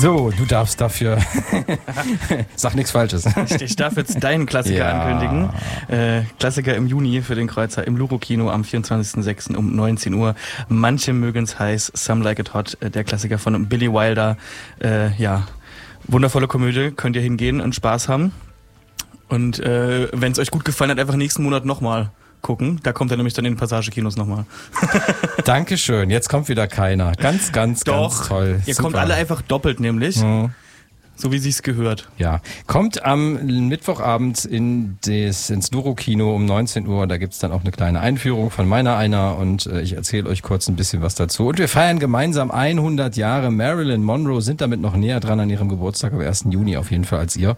So, du darfst dafür. Sag nichts Falsches. Ich darf jetzt deinen Klassiker ankündigen. Klassiker im Juni für den Kreuzer im Luro-Kino am 24.06. um 19 Uhr. Manche mögen's heiß, Some Like It Hot, der Klassiker von Billy Wilder. Wundervolle Komödie, könnt ihr hingehen und Spaß haben. Und wenn es euch gut gefallen hat, einfach nächsten Monat nochmal gucken. Da kommt er nämlich dann in den Passagekinos nochmal. Dankeschön, jetzt kommt wieder keiner. Ganz toll. Ihr kommt alle einfach doppelt nämlich. Mhm. So wie sich's gehört. Ja, kommt am Mittwochabend ins Luro-Kino um 19 Uhr. Da gibt's dann auch eine kleine Einführung von meiner einer und ich erzähle euch kurz ein bisschen was dazu. Und wir feiern gemeinsam 100 Jahre Marilyn Monroe, sind damit noch näher dran an ihrem Geburtstag am 1. Juni auf jeden Fall als ihr.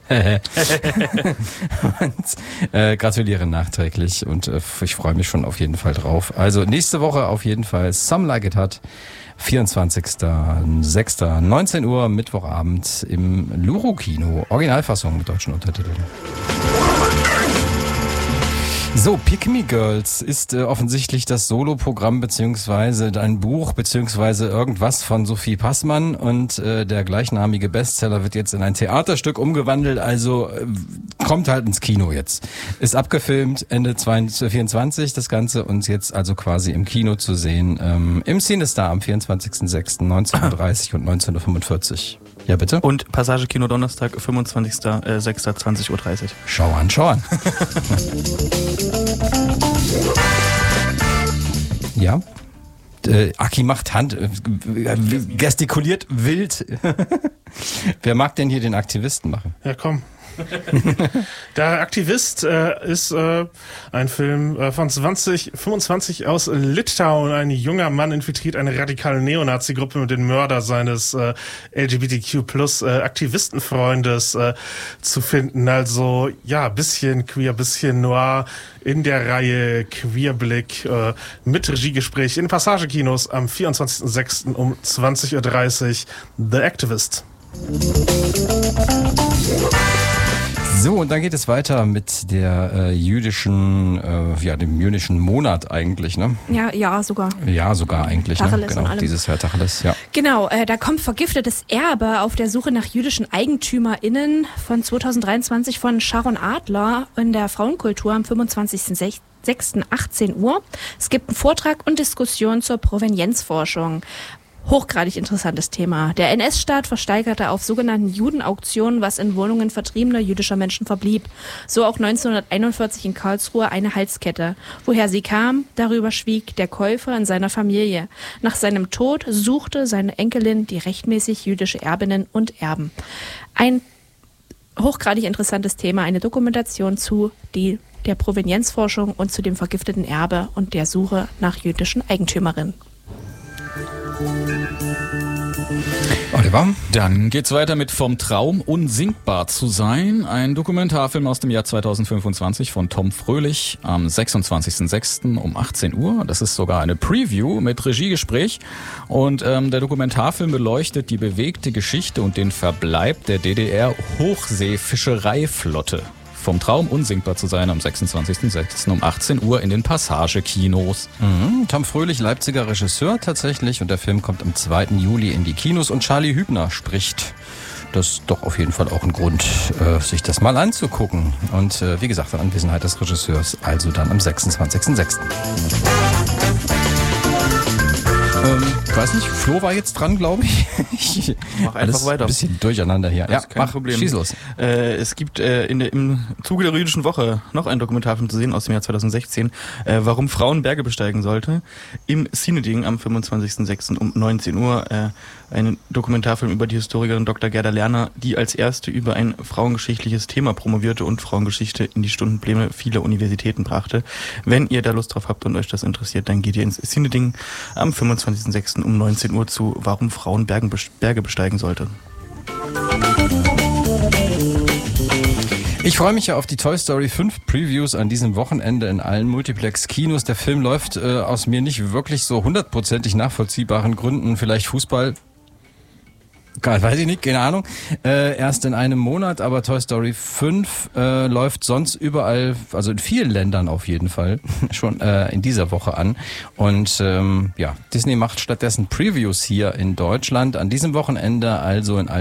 Und gratuliere nachträglich und ich freue mich schon auf jeden Fall drauf. Also nächste Woche auf jeden Fall Some Like It Hot. 24.06. 19 Uhr, Mittwochabend im Luro-Kino. Originalfassung mit deutschen Untertiteln. So, Pick Me Girls ist offensichtlich das Soloprogramm beziehungsweise ein Buch beziehungsweise irgendwas von Sophie Passmann und der gleichnamige Bestseller wird jetzt in ein Theaterstück umgewandelt, also kommt halt ins Kino jetzt. Ist abgefilmt, Ende 2024 das Ganze und jetzt also quasi im Kino zu sehen, im CineStar am 24.06. 19.30 Uhr und 19.45 Uhr. Ja, bitte? Und Passagekino Donnerstag, 25.06. 20.30 Uhr. Schau an. Ja. Aki macht Hand, gestikuliert wild. Wer mag denn hier den Aktivisten machen? Ja, komm. Der Aktivist ist ein Film von 2025 aus Litauen. Ein junger Mann infiltriert eine radikale Neonazi-Gruppe mit dem Mörder seines LGBTQ+-Aktivistenfreundes zu finden. Also ja, bisschen queer, bisschen noir in der Reihe Queerblick mit Regiegespräch in Passagekinos am 24.06. um 20.30 Uhr. The Activist. So, und dann geht es weiter mit der dem jüdischen Monat eigentlich, ne? Ja, sogar. Ja, sogar eigentlich, Tacheles, ne? Genau, dieses Jahr Tacheles, ja. Genau, da kommt Vergiftetes Erbe auf der Suche nach jüdischen EigentümerInnen von 2023 von Sharon Adler in der Frauenkultur am 25.06. 18 Uhr. Es gibt einen Vortrag und Diskussion zur Provenienzforschung. Hochgradig interessantes Thema. Der NS-Staat versteigerte auf sogenannten Judenauktionen, was in Wohnungen vertriebener jüdischer Menschen verblieb. So auch 1941 in Karlsruhe eine Halskette. Woher sie kam, darüber schwieg der Käufer in seiner Familie. Nach seinem Tod suchte seine Enkelin die rechtmäßig jüdische Erbinnen und Erben. Ein hochgradig interessantes Thema, eine Dokumentation zu der Provenienzforschung und zu dem vergifteten Erbe und der Suche nach jüdischen Eigentümerinnen. Oliver? Dann geht's weiter mit Vom Traum unsinkbar zu sein. Ein Dokumentarfilm aus dem Jahr 2025 von Tom Fröhlich am 26.06. um 18 Uhr. Das ist sogar eine Preview mit Regiegespräch. Und der Dokumentarfilm beleuchtet die bewegte Geschichte und den Verbleib der DDR-Hochseefischereiflotte. Vom Traum unsinkbar zu sein am 26.06. um 18 Uhr in den Passagekinos. Tom Fröhlich, Leipziger Regisseur tatsächlich und der Film kommt am 2. Juli in die Kinos und Charlie Hübner spricht. Das ist doch auf jeden Fall auch ein Grund, sich das mal anzugucken. Und wie gesagt, in Anwesenheit des Regisseurs, also dann am 26.06. Weiß nicht, Flo war jetzt dran, glaube ich. Mach einfach weiter. Ein bisschen durcheinander hier. Das ist kein Problem. Schieß los. Es gibt im Zuge der jüdischen Woche noch einen Dokumentarfilm zu sehen aus dem Jahr 2016, warum Frauen Berge besteigen sollte. Im Cineding am 25.06. um 19 Uhr. Ein Dokumentarfilm über die Historikerin Dr. Gerda Lerner, die als erste über ein frauengeschichtliches Thema promovierte und Frauengeschichte in die Stundenpläne vieler Universitäten brachte. Wenn ihr da Lust drauf habt und euch das interessiert, dann geht ihr ins Cineding am 25.06. um 19 Uhr zu Warum Frauen Berge besteigen sollte. Ich freue mich ja auf die Toy Story 5 Previews an diesem Wochenende in allen Multiplex-Kinos. Der Film läuft aus mir nicht wirklich so 100%ig nachvollziehbaren Gründen, vielleicht Fußball, weiß ich nicht, keine Ahnung, erst in einem Monat, aber Toy Story 5 läuft sonst überall, also in vielen Ländern auf jeden Fall, schon in dieser Woche an. Und Disney macht stattdessen Previews hier in Deutschland an diesem Wochenende, also in allen